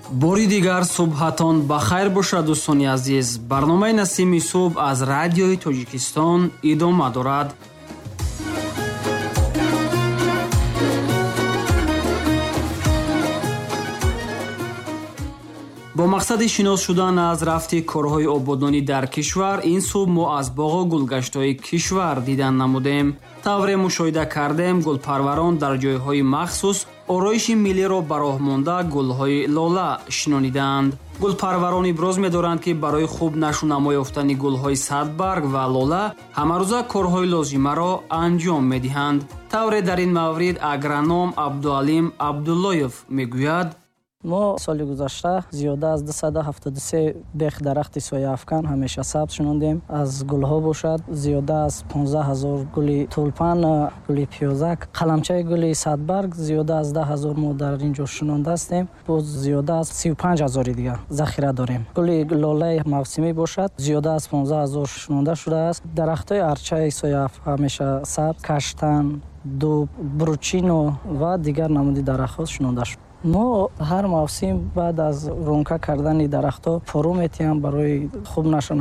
бори дигар субҳатон ба хайр бошад дӯстони азиз. барномаи Насими субҳ аз радиои Тоҷикистон идома дорад. бо мақсади шинос шудан аз рафти корҳои ободонӣ дар кишвар, ин субҳ мо аз боғу гулгаштҳои кишвар дидан намудем. тавре мушоҳида кардем гулпарварон дар ҷойҳои махсус ороиши миллиро ба роҳ монда гулҳои лола шинонидаанд. гулпарварон иброз медоранд ки барои хуб нашунamo ёфтани гулҳои садбарг ва лола ҳамарӯза корҳои лозимаро анҷом медиҳанд. тавре дар ин маврид агроном Абдуалим Абдуллоев мегӯяд: мо соли гузашта зиёда аз 273 бех дарахти сояафкан ҳамеша сабз шунондем. аз гулҳо бошад зиёда аз 15000 гули тулпан, гули пиёзак, қаламчаи гули садбарг зиёда аз 10000 мо дар ин ҷо шунонда ҳастем. боз зиёда аз 35000 дигар захира дорем. гули лолаи мавсимӣ бошад зиёда аз 15000 шунонда шудааст. дарахтҳои арчаи сояаф ҳамеша сабз, каштан, дуб, бручино ва дигар намуди дарахтҳо шунонда шуд. мо ҳар мавсим баъд аз ронка кардани дарахтҳо форум метиҳам барои хуб нашон